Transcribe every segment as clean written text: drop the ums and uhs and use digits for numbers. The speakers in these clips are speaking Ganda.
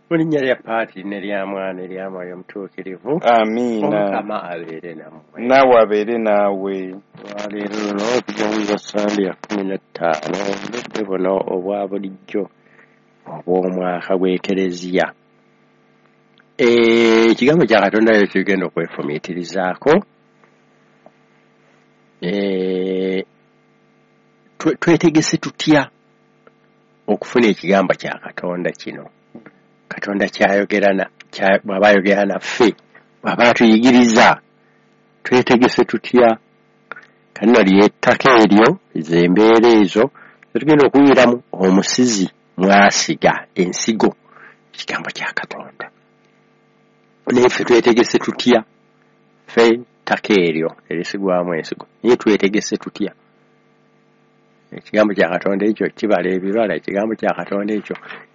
Mulinnya lya Paati ne lya Mwana erya Mwoyo Omutuukirivu. Amiina. Omukama abeere nammwe. Naawe abeere naawe. Leero luno okujanguza Sande ya 15 obudde buno obwa bulijjo obw'omwaka gw'Ekereziya. Ekigambo kya Katonda yo kigenda okwefumiitirizaako. Twetegese tutya okufuna ekigambo kya Katonda kino? Katonda kyayogera bw'aba ayogera naffe, bw'aba atuyigiriza, twetegese tutya? Kano ly'ettaka eryo, ez'embeera ezo tugenda okuwiramu omusizi mwasiga ensigo ekigambo kya Katonda. Naye ffe twetegese tutya? Ffe ttaka eryo erisigwamu ensigo, naye twetegese tutya? Ekigambo kya Katonda ekyo kibala ebibala, ekigambo kya Katonda ekyo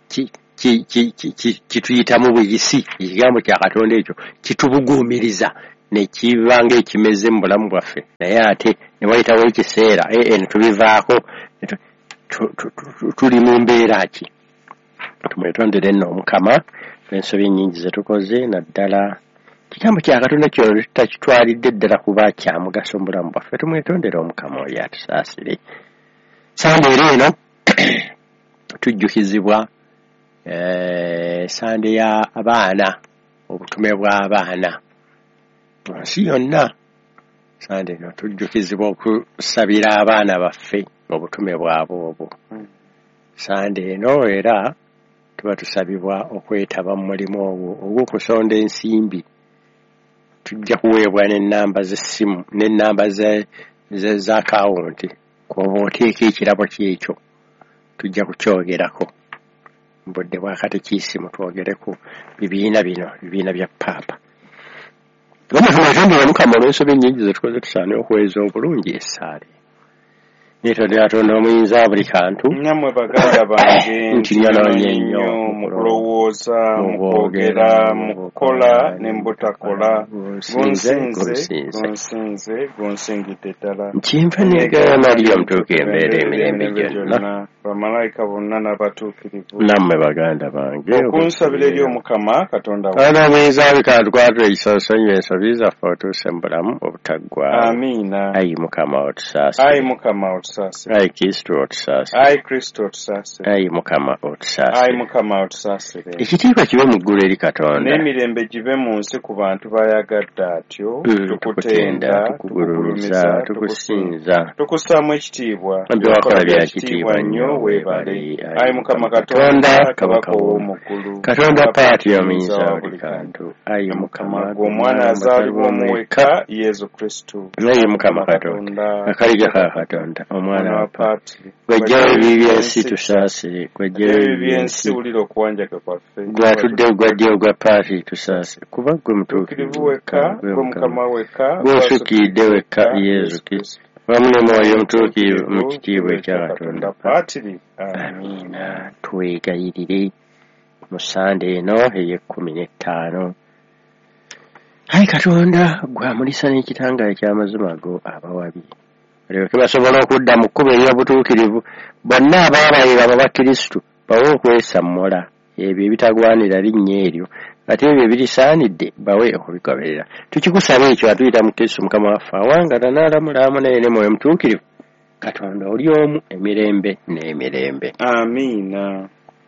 kituyitamu buyisi, ekigambo kya Katonda ekyo kitubuguumiriza ne kiba ng'ekimeze mu bulamu bwaffe, naye ate ne wayitawo ekiseera ne tubivaako, tuli mu mbeera ki? Tumwetondere nno Omukama ensobi ennyingi ze tukoze, naddala ekigambo kya Katonda kyo tutakitwalidde ddala kuba kya mugaso mu bulamu bwaffe. Tumwetondere Omukama oyo atusaasire. Sande eno tujjukizibwa Sande ya abaana, obutume bw'abaana mu nsi yonna. Sande eno tujjukizibwa okusabira abaana baffe obutume bwabwe obwo. Sande eno era tuba tusabibwa okwetaba mu mulimu ogwo ogw'okusonda ensimbi. Tujja kuweebwa n'ennamba z'essimu n'ennamba z'akawunti, kw'oba oteeka ekirabo kyekyo tujja kukyogerako. Mu budde bwa katekiisimu twogereko bibiina bya Paapa. Tumwetondere Mukama olw'ensobi ennyingi ze tukoze, tusaane okuweeza obulungi essaala. Neetondera Katonda omuyinza buli kantu. Nammwe baganda bange ntinyononye nnyo mu kulowooza, mu kwogera, mu kukola ne mu butakola. Gonsinzidde ddala. Nkinva neegaya Mariya omutuuke embeera emirembe gyonna. Bamalayika bonna n'abatuukirivu. Nammwe baganda bange okunsabira eri Omukama Katonda wa. Katonda omuyinza buli kantu kwatula ekisonsonyi ensobi zaffe otuuse mu bulamu obutaggwaawo. Amiina. Ayi Mukama otusaasire. Ayi Mukama otusaasire. Ayi Kristo otusaasire. Ayi Kristo otusaasire. Ayi Mukama otusaasire. Ayi Mukama otusaasire. Ekitiibwa kibe mu ggulu eri Katonda. N'emirembe gibe mu nsi ku bantu bayagadde atyo. Tukutenda, tukugulumiza, tukusinza, tukussaamu ekitiibwa. Ebyokola bya kitiibwa nnyo weebale. Ayi Mukama Katonda Kabaka w'omu ggulu. Katonda Paati omuyinza buli kantu. Ayi Mukama omwana azaalibwa omuweka Yesu Kristo. Ayi Mukama Katonda akaliga ka Katonda omwana wa Paati. Gwajjawo ebibi by'ensi tusaasire. Gwajjawo ebibi by'ensi wulira okuwanjaga kwaffe. Gwatudde ogwajja ogwa Paati tusaasire. Kuba gwe mutuukirivu wekka, gwe Mukama wekka, gw'osukkiridde wekka Yesu Kristo. Wamu ne Mwoyo Omutuukirivu mu kitiibwa ekya Katonda Paatiri. Amiina. Twegayirire mu Sande eno ey'e15. Ayi Katonda gwamulisa n'ekitangaala ky'amazima go abawabi. Balyoke basobola okudda mu kkubo ery'obutuukirivu. Bonna abaabayira aba Kristo bawe okwesammula ebyo ebitagwanira linnya eryo, ate ebyo ebirisaanidde bawe okubigoberera. Tukikusaba ekyo atuyita mu Kristo Mukama waffe awangala n'alamula amu naye ne Mwoyo Omutuukirivu. Katonda oli omu emirembe n'emirembe. Amiina.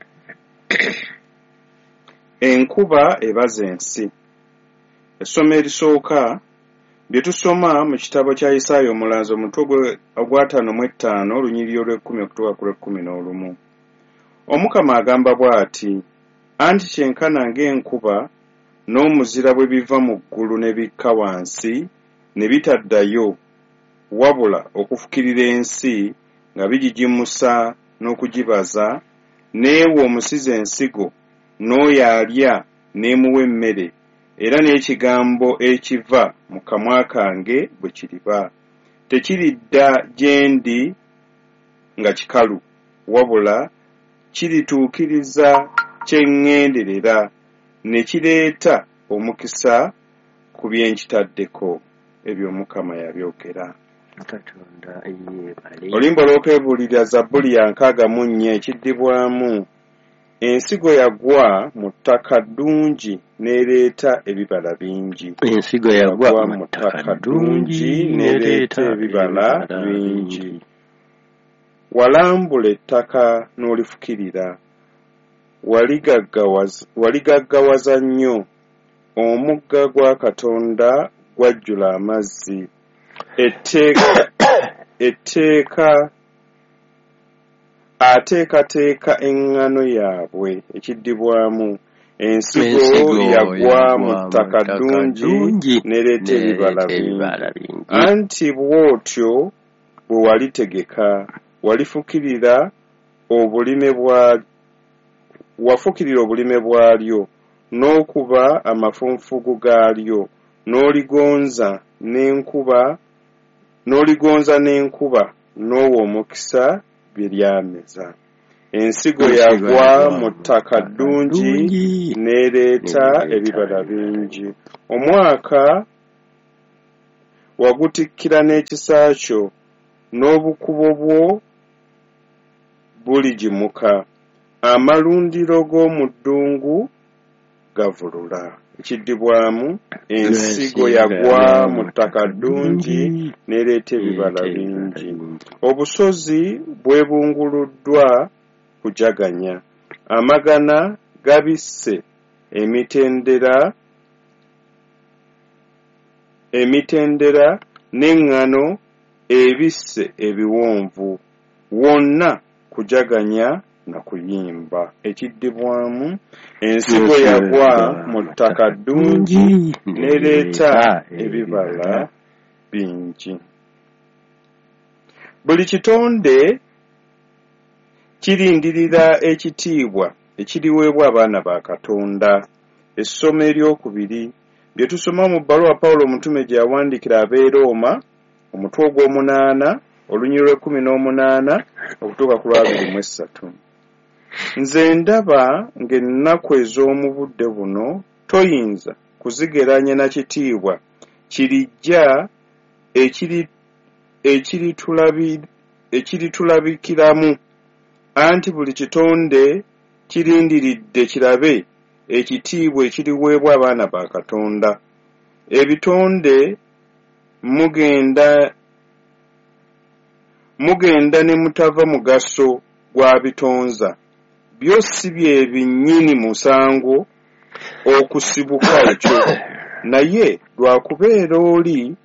Enkuba ebaza ensi. Essomo erisooka bye tusoma mu kitabo kya Isaaya omulanzi omutwe ogwa 55 olunyiriri olw'10 okutuuka ku lw'11. Omukama agamba bw'ati: anti kyenkana ng'enkuba n'omuzira bwe biva mu ggulu ne bikka wansi ne bitaddayo wabula okufukirira ensi nga bigigimusa n'okugibaza, n'ewa omusizi ensigo n'oyo alya n'emuwa emmere, era n'ekigambo ekiva mu kamwa kange bwe kiriba. Tekiridda gye ndi nga kikalu, wabula kirituukiriza kye ŋŋenderera ne kireeta omukisa ku bye nkitaddeko. Ebyo Mukama yabyogera. Katonda yeebale. Olimba olw'okwebuulira Zabbuli ya 64 ekiddibwamu. ensigo yagwa mu ttaka ddungi n'ereeta ebibala bingi. Ensigo yagwa mu ttaka ddungi n'ereeta ebibala bingi. Walambula ettaka n'olifukirira, waligaggawaza nnyo, omugga gwa Katonda gwajjula amazzi. Ateekateeka eŋŋano yaabwe ekiddibwamu. Ensigo yagwa mu ttaka ddungi n'ereeta ebibala bingi. Anti bw'otyo bwe walitegeka, wafukirira obulime bwalyo, n'okuba amafunfugu gaalyo, n'oligonza n'enkuba, n'owa omukisa bye lyameza. Ensigo yagwa mu ttaka ddungi n'ereeta ebibala bingi. Omwaka wagutikkira n'ekisa kyo, n'obukubo bwo buligimuka. Amalundiro g'omu ddungu gavulula. Ekiddibwamu, ensigo yagwa mu ttaka ddungi n'ereeta ebibala bingi. Obusozi bwebunguluddwa kujaganya, amagana gabisse emitendera n'eŋŋano ebisse ebiwonvu, wonna kujaganya na kuyimba. Ekiddibwamu, ensigo yagwa mu ttaka ddungi n'ereeta ebibala bingi. Buli kitonde kirindirira ekitiibwa ekiriweebwa abaana ba Katonda. Essomo eryokubiri bye tusoma mu bbaluwa Pawulo omutume gye yawandiikira ab'e Rooma, omutwe ogw'omunaana, olunyiriri lw'18 okutuuka ku lw'23. Nze ndaba ng'ennaku ez'omu budde buno toyinza kuzigeranya na kitiibwa kirijja ekiritulabikiramu. Anti buli kitonde kirindiridde kirabe ekitiibwa ekiriweebwa abaana ba Katonda. Ebitonde mugenda ne mutava mugaso gwa bitonza, byo si bye binnyini musango okusibuka ekyo, naye lwakubeera oli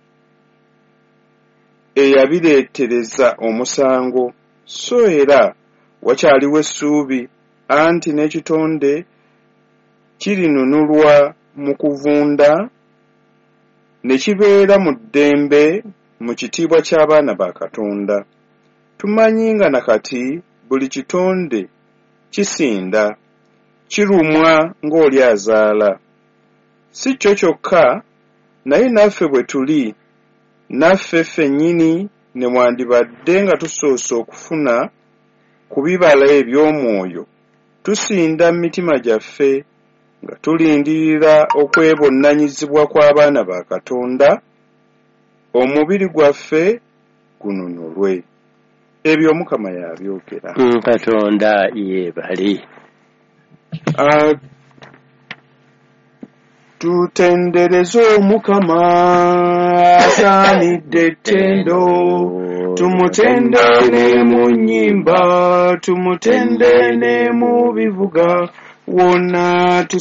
eyabireetereza omusango, so era wakyaliwo essuubi. Anti n'ekitonde kirinunulwa mu kuvunda ne kibeera mu ddembe mu kitiibwa ky'abaana ba Katonda. Tumanyi nga nakati buli kitonde kisinda, kirumwa ng'oli azaala. Si kyo kyokka, naye naffe bwe tuli, naffe ffennyini ne mwandibadde nga tusoose okufuna ku bibala eby'omwoyo, tusinda mu mitima gyaffe nga tulindirira okwebonnanyizibwa kw'abaana ba Katonda, omubiri gwaffe gununulwe. Ebyo Mukama yabyogera. Katonda yeebale. Tutendereze Omukama asaanidde ettendo, tumutendere mu nnyimba, tumutendere mu bivuga, wonna